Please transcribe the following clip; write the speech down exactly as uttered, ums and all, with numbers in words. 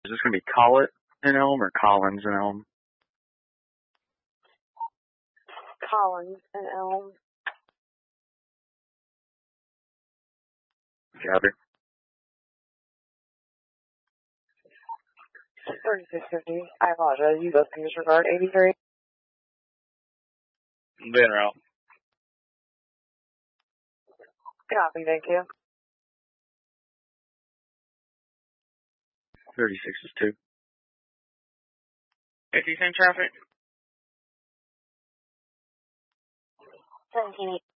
Is this going to be Collett in Elm or Collins in Elm? Collins and Elm. Gather. thirty-six fifty. I apologize. You both can disregard. eighty-three. Ben route. Copy, thank you. thirty-six is two. fifty cent traffic. seventeen eight.